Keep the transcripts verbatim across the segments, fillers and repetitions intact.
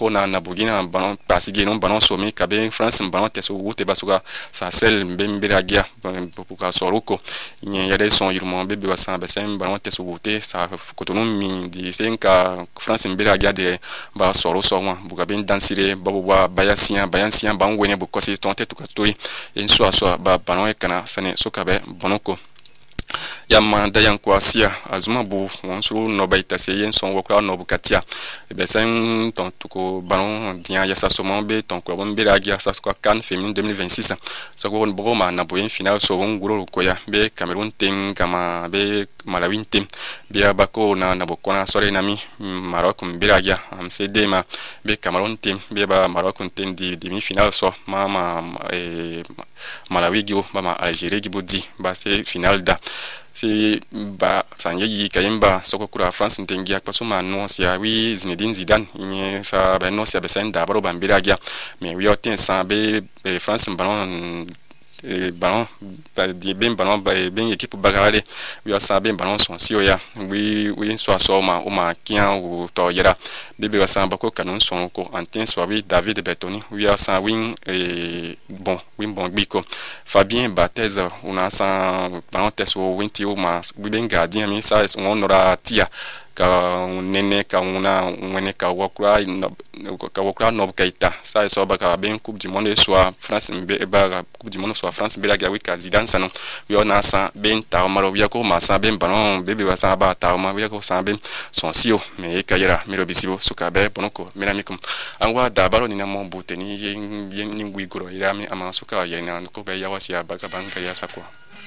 ko na na bugina banon pasige non banon somi kabe France banon teso wote basuka sa sel mbembere agia buka soruko nye yade son yurmo bebe wasan besen banon teso wote sa kotono mi di senka France mbere agia de ba soro so wa buka ben dansire babu wa bayasia bayansia ban wene bu kosi tonte tukatori en so so ba banon e kana sane sokabe bonoko yamma dayan kwasia azuma bu wonso no baita se yen son wokra no bukatia be sen ton tuko banon dia ya sasomo be ton ko bon be ragia sa ko kan féminine deux mille vingt-six sa ko bon bogoma na boyen final so won guro ko ya be Cameroun tem kama be Malawi tem be abako na na bokona sore nami Maroc be ragia am se dema be Cameroun tem be ba Maroc tem di demi final so mama e Malawi gibo ba Algérie gibo di ba se final da si ba sanye yi kayimba soko kura France ntengia paso manu sia wi Zinedine Zidane nye sa ba no sia besen da baro bambira gia mais wi otin sa be France ballon ballon di ben ballon ba ben équipe bagarale wi sa ben ballon son si oya wi wi so so ma o ma kian o to yera bebe wa sa bako kanon son ko antin so wi David Bertoni wi sa win e bon win bon biko Fabien Barthez una sa ballon teso winti o ma wi ben gardien mi sa on nora tia ka nene ka una wene ka wakura ka wakura no kaita sa so ba ka ben coupe du monde soit France be ba coupe du monde soit France be la gawi ka Zidane sanon wi ona sa ben ta maro wi ko ma sa ben ballon bebe wa sa ba ta ma wi ko sa ben son sio me ka yera miro bisibo suka be bonoko miramikum anwa da baro ni na mo buteni yen yen ni wi goro irami ama suka yena ko be yawasi ba ka banka ya sakwa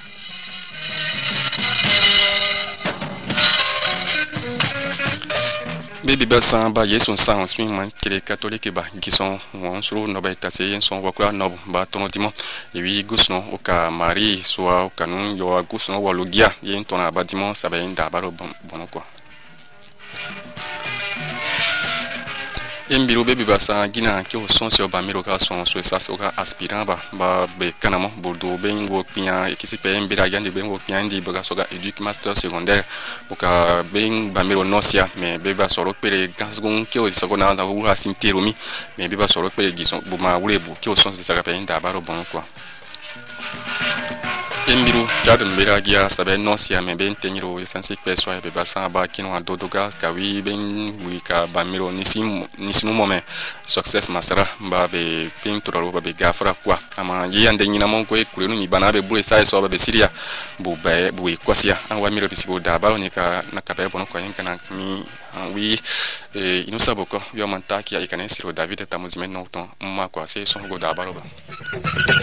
Baby Bessan ba yeson sang swing man kele catholique ba gison won suru no ba tase yen son wakura no ba tono dimo ewi gusno oka mari soa kanun yo gusno walogia yen tona ba dimo sa ba yen da baro bono kwa Embiro Baby Bessan gina ke o son sur ba miro ka son so sa so ka aspirant ba ba be kanamo bordo be ngo pia e kisi pe embira gande be ngo pia ndi ba so ga éduc master secondaire boka be ba miro nosia mais be ba soro pere gasgon ke o so ko na za ko ha sinteromi mais be ba soro pere gison bu ma wulebu ke o son sa ka pe nda baro bon quoi Embiro jadum beragia sabe nosia me ben teniro esensi peso e be basa ba kino adodoga kawi ben wika ba miro nisim nisinu momen success masara ba be pinturo ba be gafra kwa ama yiyande nyina mon ko e kurenu ni bana be bure sai so ba be siria bu be bu ikosia anwa miro bisibo da balo ni ka na ka be bono ko yenka na mi wi e inusaboko yo mantaki ya ikanensiro David tamuzime no ton ma kwa se so go da balo ba